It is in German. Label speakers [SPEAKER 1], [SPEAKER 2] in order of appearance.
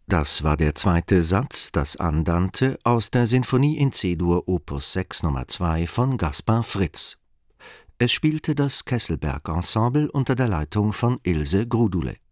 [SPEAKER 1] Das war der zweite Satz, das Andante, aus der Sinfonie in C-Dur Opus 6 Nr. 2 von Gaspar Fritz. Es spielte das Kesselberg Ensemble unter der Leitung von Ilse Grudule.